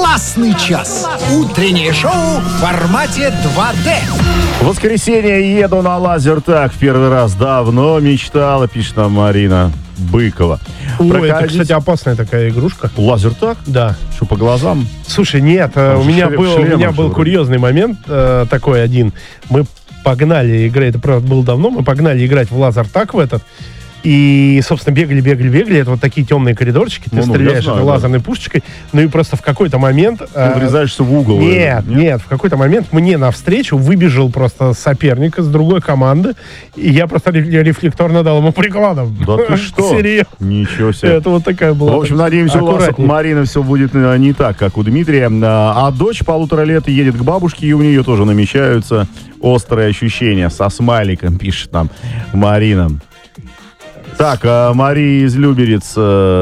Классный час. Утреннее шоу в формате 2D. В воскресенье еду на лазертаг в первый раз. Давно мечтала, пишет нам Марина Быкова. Ой, это, кстати, опасная такая игрушка. Лазертаг? Да. Что, по глазам? Слушай, нет, у меня был курьезный момент такой один. Мы погнали играть, это, правда, было давно, мы погнали играть в лазертаг в этот. И, собственно, бегали. Это вот такие темные коридорчики. Ты стреляешь этой лазерной пушечкой. Ну и просто в какой-то момент... Ты врезаешься в угол. Нет. В какой-то момент мне навстречу выбежал просто соперник из другой команды. И я просто рефлекторно дал ему прикладом. Да ты что? Серьезно. Ничего себе. Это вот такая была. В общем, надеемся, у вас, Марина, все будет не так, как у Дмитрия. А дочь 1,5 лет едет к бабушке, и у нее тоже намечаются острые ощущения. Со смайликом, пишет нам Марина. Так, Мария из Люберец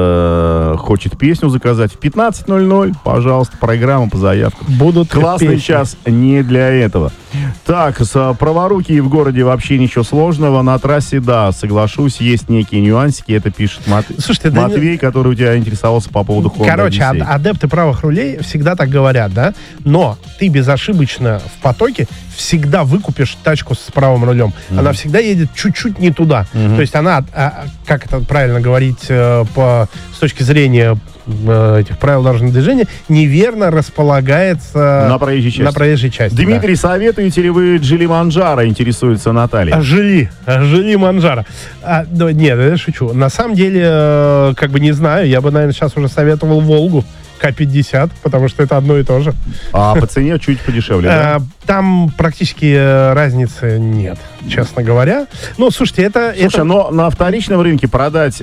хочет песню заказать. В 15:00, пожалуйста, программа по заявкам. Будут классный песни. Час не для этого. Так, с праворуки в городе вообще ничего сложного. На трассе, да, соглашусь, есть некие нюансики. Это пишет Матвей, который у тебя интересовался по поводу Honda Короче, Odyssey. адепты правых рулей всегда так говорят, да? Но ты безошибочно в потоке всегда выкупишь тачку с правым рулем. Она всегда едет чуть-чуть не туда. То есть она, как это правильно говорить с точки зрения этих правил дорожного движения, неверно располагается на проезжей части. Дмитрий, да. Советуете ли вы Джили Манджаро, интересуется Наталья? Жили Манджаро. Нет, я шучу. На самом деле, как бы не знаю, я бы, наверное, сейчас уже советовал Волгу К-50, потому что это одно и то же. А по цене чуть подешевле, да? Там практически разницы нет, честно говоря. Ну, слушайте, но на вторичном рынке продать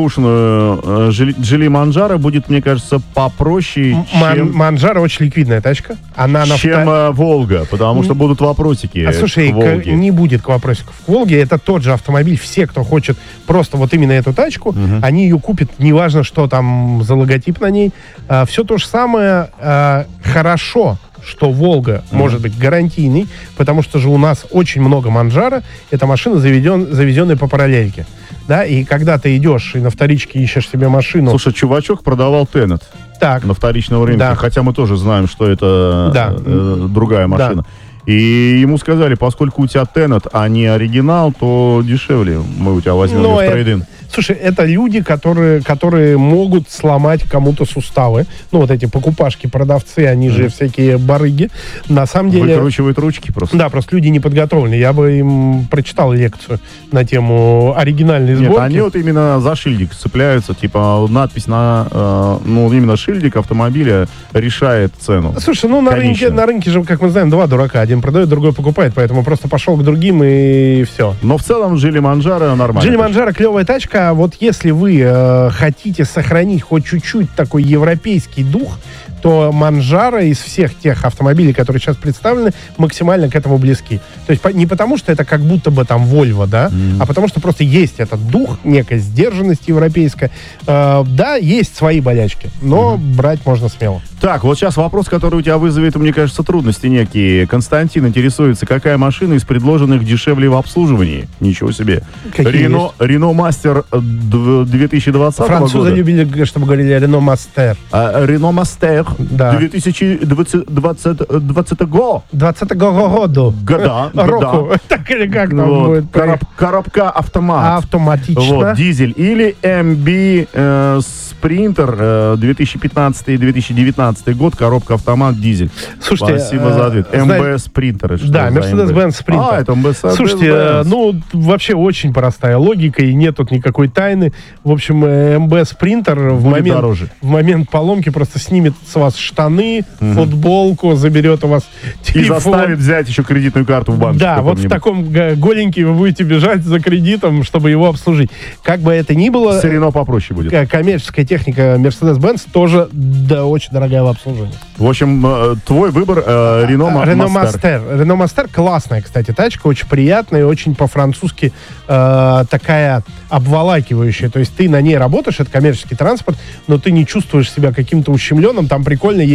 бэушную Джили Манджаро будет, мне кажется, попроще, чем... Манджаро очень ликвидная тачка. Чем Волга, потому что будут вопросики слушай, к Волге. Не будет вопросиков к Волге. Это тот же автомобиль. Все, кто хочет просто вот именно эту тачку, они ее купят, неважно, что там за логотип на ней. Все то же самое. Хорошо, что Волга может быть гарантийной, потому что же у нас очень много Манджаро. Это машина, завезенная по параллельке. Да, и когда ты идешь и на вторичке ищешь себе машину... Слушай, чувачок продавал Тенет на вторичном рынке, да. Хотя мы тоже знаем, что это другая машина. Да. И ему сказали, поскольку у тебя Тенет, а не оригинал, то дешевле мы у тебя возьмем в трейд-ин. Слушай, это люди, которые могут сломать кому-то суставы. Ну, вот эти покупашки, продавцы, они же всякие барыги. На самом деле... Выкручивают ручки просто. Да, просто люди неподготовленные. Я бы им прочитал лекцию на тему оригинальной сборки. Нет, они вот именно за шильдик цепляются. Типа надпись на... именно шильдик автомобиля решает цену. Слушай, на рынке же, как мы знаем, два дурака. Один продает, другой покупает. Поэтому просто пошел к другим и все. Но в целом Джили Манджаро нормально. Джили Манджаро клевая тачка. Вот если вы хотите сохранить хоть чуть-чуть такой европейский дух, то Манджаро из всех тех автомобилей, которые сейчас представлены, максимально к этому близки. То есть не потому, что это как будто бы там Volvo, да, а потому что просто есть этот дух, некая сдержанность европейская. Да, есть свои болячки, но брать можно смело. Так, вот сейчас вопрос, который у тебя вызовет, мне кажется, трудности некие. Константин интересуется, какая машина из предложенных дешевле в обслуживании? Ничего себе. Рено Мастер 2020 года. Французы любили, чтобы говорили Рено Мастер. Рено Мастер 2020 года. 20-го года. Року. Так или как там будет? Коробка автомат. Автоматично. Вот, дизель. Или MB Sprinter 2015-2019 год. Коробка автомат, дизель. Слушайте, спасибо за ответ. MB Sprinter. Да, Mercedes-Benz Sprinter. Это Mercedes-Benz. Слушайте, вообще очень простая логика, и нет тут никакой тайны. В общем, MB Sprinter в момент поломки просто снимет с вас штаны, футболку, заберет у вас телефон. И заставит взять еще кредитную карту в банке. Да, вот в таком голенький вы будете бежать за кредитом, чтобы его обслужить. Как бы это ни было... С Рено попроще будет. Коммерческая техника Mercedes-Benz тоже очень дорогая в обслуживании. В общем, твой выбор Рено Мастер. Рено Мастер классная, кстати, тачка, очень приятная, очень по-французски такая обволакивающая. То есть ты на ней работаешь, это коммерческий транспорт, но ты не чувствуешь себя каким-то ущемленным. Там прикольно